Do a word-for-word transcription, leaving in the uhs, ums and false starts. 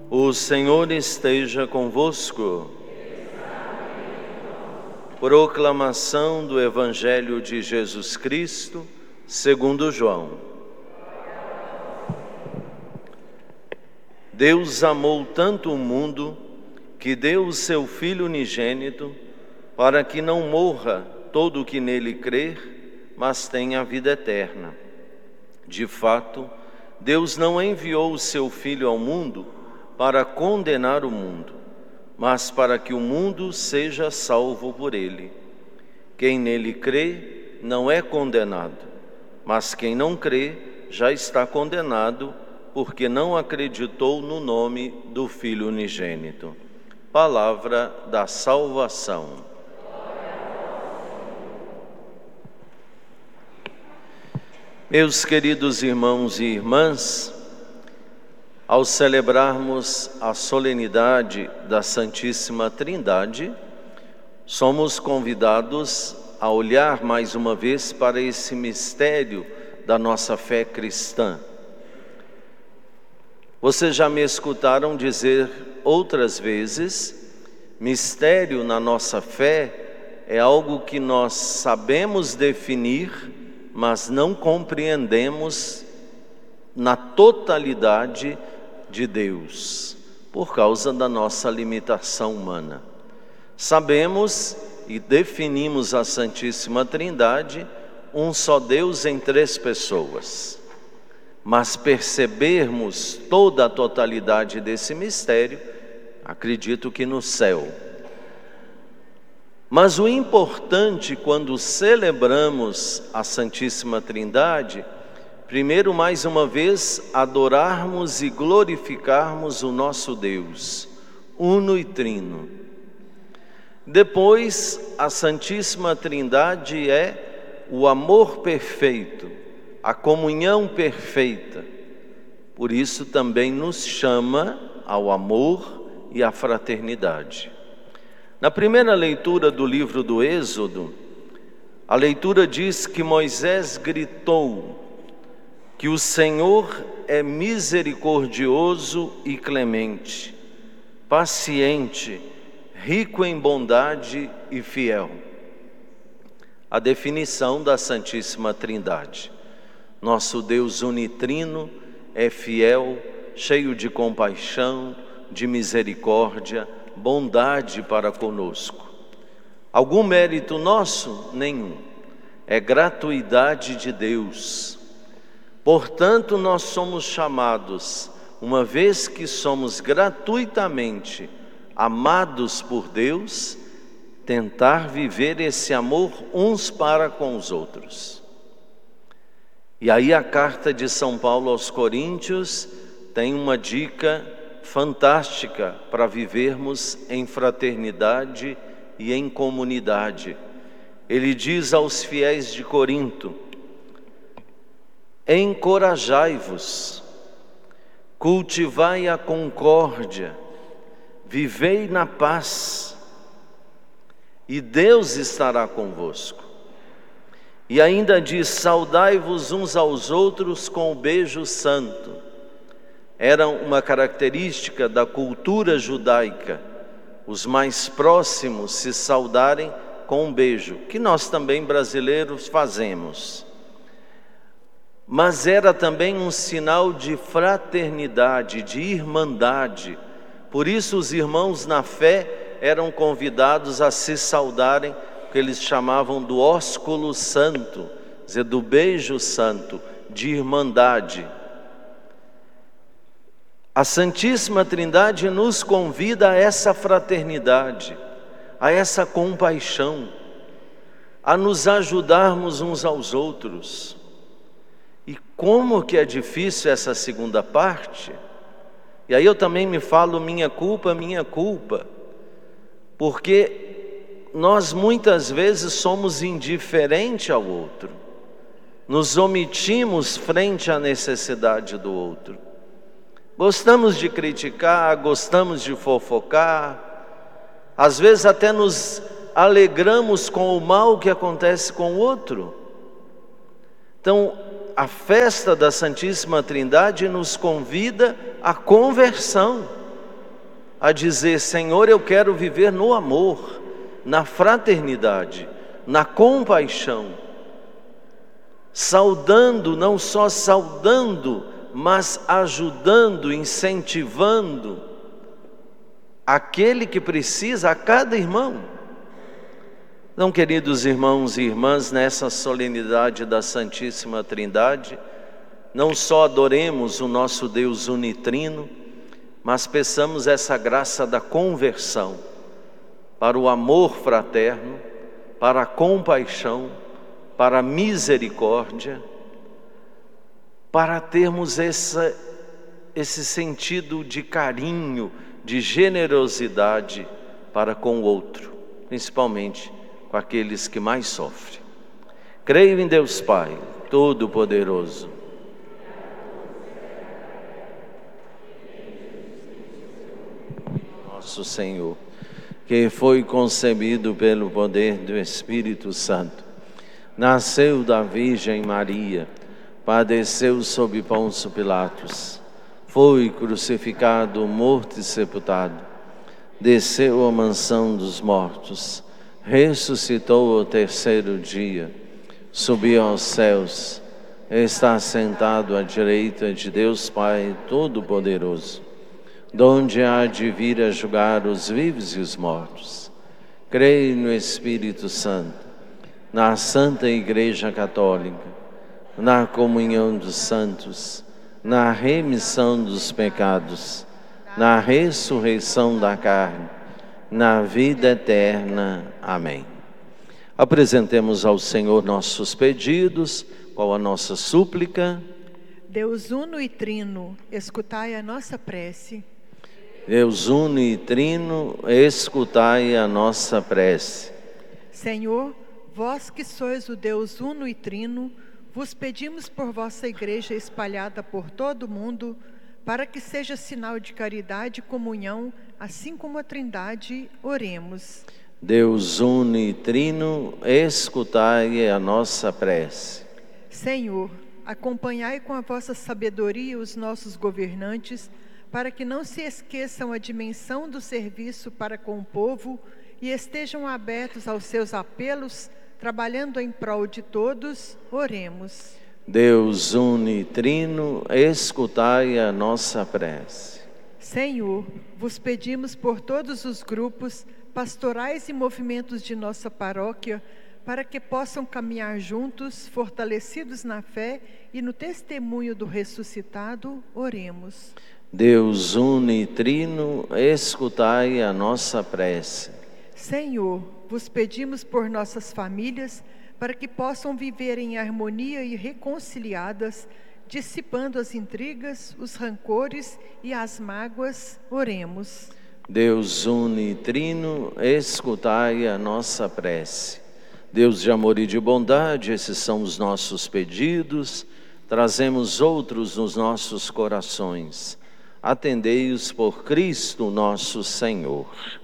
O Senhor esteja convosco. Proclamação do Evangelho de Jesus Cristo, segundo João. Deus amou tanto o mundo que deu o seu Filho unigênito, para que não morra todo o que nele crer, mas tenha a vida eterna. De fato, Deus não enviou o seu Filho ao mundo para condenar o mundo, mas para que o mundo seja salvo por ele. Quem nele crê não é condenado, mas quem não crê já está condenado, porque não acreditou no nome do Filho unigênito. Palavra da salvação. Meus queridos irmãos e irmãs, ao celebrarmos a solenidade da Santíssima Trindade, somos convidados a olhar mais uma vez para esse mistério da nossa fé cristã. Vocês já me escutaram dizer outras vezes, mistério na nossa fé é algo que nós sabemos definir, mas não compreendemos na totalidade de Deus, por causa da nossa limitação humana. Sabemos e definimos a Santíssima Trindade, um só Deus em três pessoas. Mas percebermos toda a totalidade desse mistério, acredito que no céu. Mas o importante quando celebramos a Santíssima Trindade, primeiro, mais uma vez, adorarmos e glorificarmos o nosso Deus, uno e trino. Depois, a Santíssima Trindade é o amor perfeito, a comunhão perfeita. Por isso também nos chama ao amor e à fraternidade. Na primeira leitura do livro do Êxodo, a leitura diz que Moisés gritou que o Senhor é misericordioso e clemente, paciente, rico em bondade e fiel. A definição da Santíssima Trindade. Nosso Deus unitrino é fiel, cheio de compaixão, de misericórdia, bondade para conosco. Algum mérito nosso? Nenhum. É gratuidade de Deus. Portanto, nós somos chamados, uma vez que somos gratuitamente amados por Deus, tentar viver esse amor uns para com os outros. E aí a carta de São Paulo aos Coríntios tem uma dica fantástica para vivermos em fraternidade e em comunidade. Ele diz aos fiéis de Corinto: encorajai-vos, cultivai a concórdia, vivei na paz, e Deus estará convosco. E ainda diz: saudai-vos uns aos outros com o beijo santo. Era uma característica da cultura judaica, os mais próximos se saudarem com um beijo, que nós também brasileiros fazemos. Mas era também um sinal de fraternidade, de irmandade. Por isso os irmãos na fé eram convidados a se saudarem, que eles chamavam do ósculo santo, quer dizer, do beijo santo, de irmandade. A Santíssima Trindade nos convida a essa fraternidade, a essa compaixão, a nos ajudarmos uns aos outros. E como que é difícil essa segunda parte? E aí eu também me falo minha culpa, minha culpa, porque nós muitas vezes somos indiferentes ao outro, nos omitimos frente à necessidade do outro. Gostamos de criticar, gostamos de fofocar, às vezes até nos alegramos com o mal que acontece com o outro. Então, a festa da Santíssima Trindade nos convida à conversão, a dizer: Senhor, eu quero viver no amor, na fraternidade, na compaixão, saudando, não só saudando, mas ajudando, incentivando aquele que precisa, a cada irmão. Então, queridos irmãos e irmãs, nessa solenidade da Santíssima Trindade, não só adoremos o nosso Deus unitrino, mas peçamos essa graça da conversão para o amor fraterno, para a compaixão, para a misericórdia, para termos essa, esse sentido de carinho, de generosidade para com o outro, principalmente com aqueles que mais sofrem. Creio em Deus Pai, Todo-Poderoso, nosso Senhor, que foi concebido pelo poder do Espírito Santo, nasceu da Virgem Maria, padeceu sob Pôncio Pilatos, foi crucificado, morto e sepultado, desceu à mansão dos mortos, ressuscitou ao terceiro dia, subiu aos céus, está sentado à direita de Deus Pai Todo-Poderoso, donde há de vir a julgar os vivos e os mortos. Creio no Espírito Santo, na Santa Igreja Católica, na comunhão dos santos, na remissão dos pecados, na ressurreição da carne, na vida eterna. Amém. Apresentemos ao Senhor nossos pedidos, qual a nossa súplica. Deus uno e trino, escutai a nossa prece. Deus uno e trino, escutai a nossa prece. Senhor, vós que sois o Deus uno e trino, vos pedimos por vossa igreja espalhada por todo o mundo, para que seja sinal de caridade e comunhão, assim como a Trindade, oremos. Deus uno e trino, escutai a nossa prece. Senhor, acompanhai com a vossa sabedoria os nossos governantes, para que não se esqueçam a dimensão do serviço para com o povo e estejam abertos aos seus apelos, trabalhando em prol de todos, oremos. Deus uno e trino, escutai a nossa prece. Senhor, vos pedimos por todos os grupos, pastorais e movimentos de nossa paróquia, para que possam caminhar juntos, fortalecidos na fé e no testemunho do ressuscitado, oremos. Deus uno e trino, escutai a nossa prece. Senhor, vos pedimos por nossas famílias, para que possam viver em harmonia e reconciliadas, dissipando as intrigas, os rancores e as mágoas, oremos. Deus uno e trino, escutai a nossa prece. Deus de amor e de bondade, esses são os nossos pedidos, trazemos outros nos nossos corações. Atendei-os por Cristo nosso Senhor.